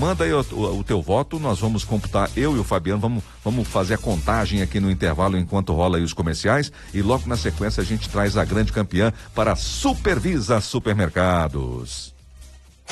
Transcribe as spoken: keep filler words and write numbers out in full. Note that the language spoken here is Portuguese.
manda aí o, o, o teu voto, nós vamos computar, eu e o Fabiano, vamos, vamos fazer a contagem aqui no intervalo enquanto rola aí os comerciais e logo na sequência a gente traz a grande campeã para a Supervisa Supermercados.